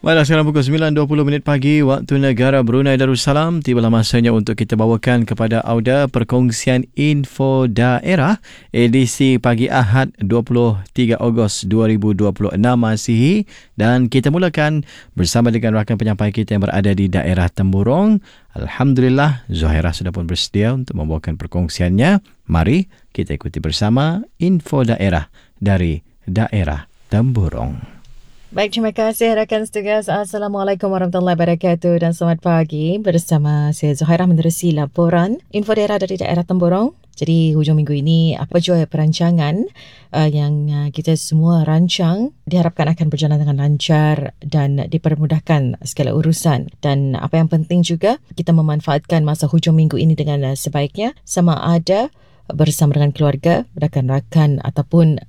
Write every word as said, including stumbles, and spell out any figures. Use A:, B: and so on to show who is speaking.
A: Baiklah, sekarang pukul sembilan dua puluh minit pagi waktu negara Brunei Darussalam. Tibalah masanya untuk kita bawakan kepada auda perkongsian info daerah edisi pagi Ahad dua puluh tiga Ogos dua ribu dua puluh enam Masihi, dan kita mulakan bersama dengan rakan penyampai kita yang berada di daerah Temburong. Alhamdulillah, Zuhairah sudah pun bersedia untuk membawakan perkongsiannya. Mari kita ikuti bersama info daerah dari daerah Temburong.
B: Baik, terima kasih rakan setugas. Assalamualaikum warahmatullahi wabarakatuh dan selamat pagi. Bersama saya Zuhairah menerusi laporan info daerah dari daerah Temburong. Jadi hujung minggu ini apa jua perancangan uh, yang uh, kita semua rancang diharapkan akan berjalan dengan lancar dan dipermudahkan segala urusan. Dan apa yang penting juga, kita memanfaatkan masa hujung minggu ini dengan uh, sebaiknya, sama ada bersama dengan keluarga, rakan-rakan ataupun